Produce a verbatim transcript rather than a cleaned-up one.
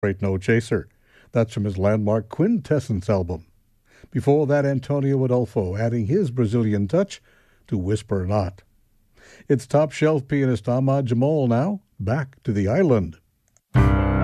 Great No Chaser. That's from his landmark Quintessence album. Before that, Antonio Adolfo adding his Brazilian touch to Whisper Not. It's top shelf pianist Ahmad Jamal now, back to the island.